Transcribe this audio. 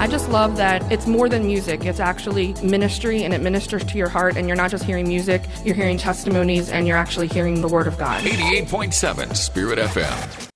I just love that it's more than music. It's actually ministry, and it ministers to your heart, and you're not just hearing music, you're hearing testimonies, and you're actually hearing the Word of God. 88.7 Spirit FM.